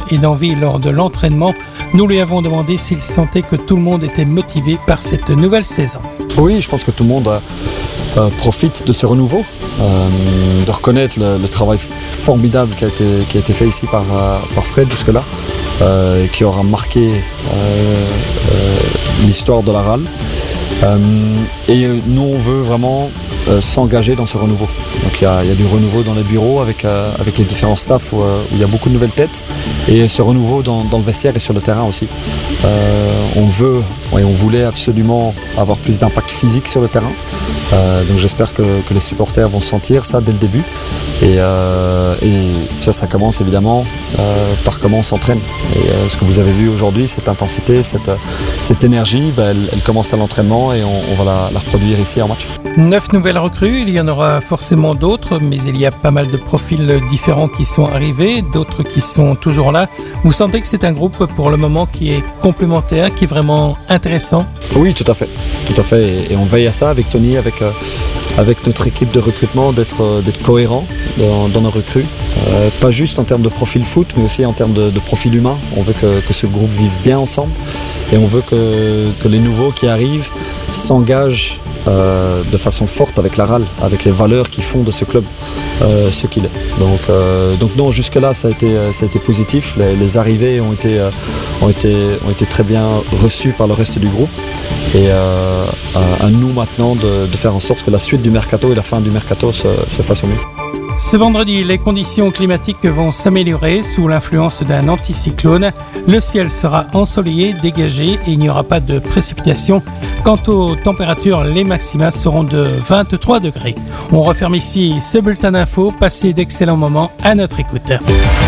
et d'envie lors de l'entraînement. Nous lui avons demandé s'il sentait que tout le monde était motivé par cette nouvelle saison. Oui, je pense que tout le monde profite de ce renouveau, de reconnaître le travail formidable qui a été fait ici par Fred jusque-là, et qui aura marqué l'histoire de la RAL. Et nous, on veut vraiment s'engager dans ce renouveau. Donc il y a du renouveau dans les bureaux avec les différents staffs où il y a beaucoup de nouvelles têtes, et ce renouveau dans le vestiaire et sur le terrain aussi. On voulait absolument avoir plus d'impact physique sur le terrain. Donc j'espère que les supporters vont sentir ça dès le début. Et ça commence évidemment par comment on s'entraîne. Et ce que vous avez vu aujourd'hui, cette intensité, cette énergie, elle commence à l'entraînement, et on va la reproduire ici en match. 9 nouvelles recrues, il y en aura forcément d'autres, mais il y a pas mal de profils différents qui sont arrivés, d'autres qui sont toujours là. Vous sentez que c'est un groupe pour le moment qui est complémentaire, qui est vraiment intéressant? Oui, tout à fait. Et on veille à ça avec Tony, avec notre équipe de recrutement, d'être cohérent dans nos recrues. Pas juste en termes de profil foot, mais aussi en termes de profil humain. On veut que ce groupe vive bien ensemble, et on veut que les nouveaux qui arrivent s'engagent de façon forte avec la RAL, avec les valeurs qui font de ce club ce qu'il est. Donc non, jusque-là ça a été positif. Les arrivées ont été très bien reçues par le reste du groupe, et à nous maintenant de faire en sorte que la suite du mercato et la fin du mercato se fassent au mieux. Ce vendredi, les conditions climatiques vont s'améliorer sous l'influence d'un anticyclone. Le ciel sera ensoleillé, dégagé, et il n'y aura pas de précipitations. Quant aux températures, les maxima seront de 23 degrés. On referme ici ce bulletin d'infos. Passez d'excellents moments à notre écoute.